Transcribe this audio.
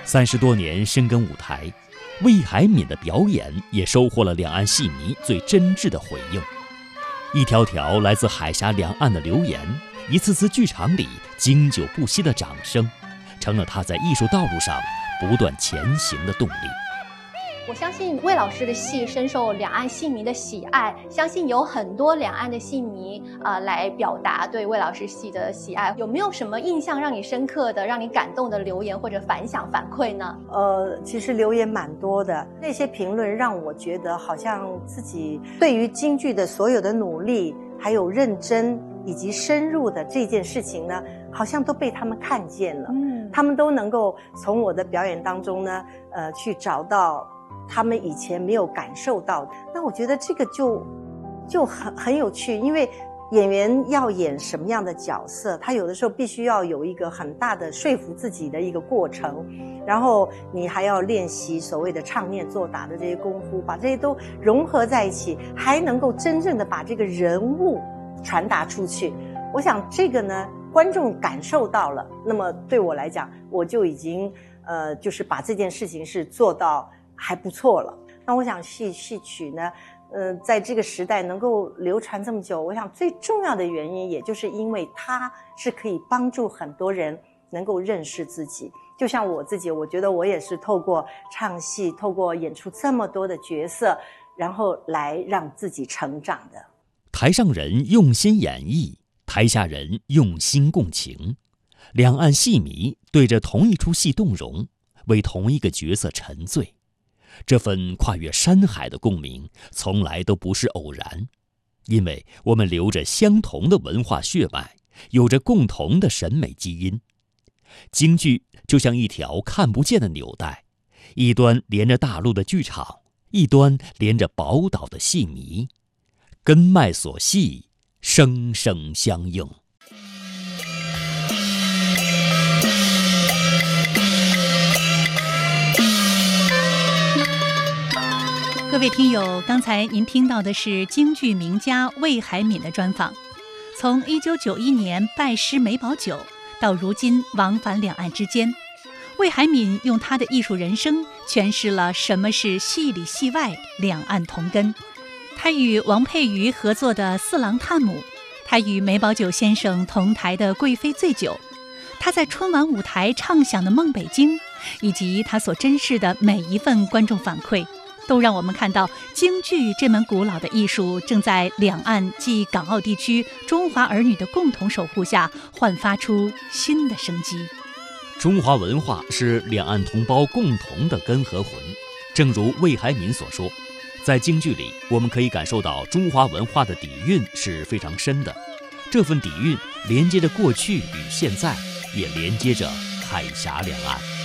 30多年深耕舞台，魏海敏的表演也收获了两岸戏迷最真挚的回应。一条条来自海峡两岸的留言，一次次剧场里经久不息的掌声，成了他在艺术道路上不断前行的动力。 我相信魏老师的戏深受两岸戏迷的喜爱，相信有很多两岸的戏迷来表达对魏老师戏的喜爱。有没有什么印象让你深刻的、让你感动的留言或者反响反馈呢？ 其实留言蛮多的，那些评论让我觉得好像自己对于京剧的所有的努力，还有认真以及深入的这件事情呢，好像都被他们看见了。他们都能够从我的表演当中呢，去找到他们以前没有感受到的。那我觉得这个就很有趣，因为演员要演什么样的角色，他有的时候必须要有一个很大的说服自己的一个过程，然后你还要练习所谓的唱念做打的这些功夫，把这些都融合在一起，还能够真正的把这个人物传达出去。我想这个呢，观众感受到了，那么对我来讲，我就已经就是把这件事情是做到还不错了。那我想戏曲呢，在这个时代能够流传这么久，我想最重要的原因，也就是因为它是可以帮助很多人能够认识自己。就像我自己，我觉得我也是透过唱戏，透过演出这么多的角色，然后来让自己成长的。 台上人用心演绎，台下人用心共情，两岸戏迷对着同一出戏动容，为同一个角色沉醉。这份跨越山海的共鸣从来都不是偶然，因为我们流着相同的文化血脉，有着共同的审美基因。京剧就像一条看不见的纽带，一端连着大陆的剧场，一端连着宝岛的戏迷，根脉所系，生生相应。 各位听友，刚才您听到的是京剧名家魏海敏的专访。从1991年拜师梅葆玖到如今往返两岸之间，魏海敏用他的艺术人生诠释了什么是戏里戏外两岸同根。他与王佩瑜合作的《四郎探母》，他与梅葆玖先生同台的《贵妃醉酒》，他在春晚舞台唱响的《梦北京》，以及他所珍视的每一份观众反馈，都让我们看到京剧这门古老的艺术正在两岸及港澳地区中华儿女的共同守护下焕发出新的生机。 中华文化是两岸同胞共同的根和魂，正如魏海敏所说，在京剧里我们可以感受到中华文化的底蕴是非常深的，这份底蕴连接着过去与现在，也连接着海峡两岸。